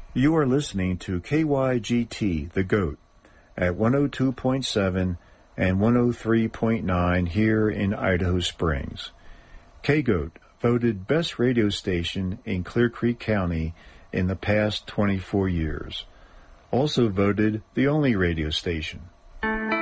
You are listening to KYGT, The Goat, at 102.7 and 103.9 here in Idaho Springs. KGOAT voted best radio station in Clear Creek County in the past 24 years. Also voted the only radio station.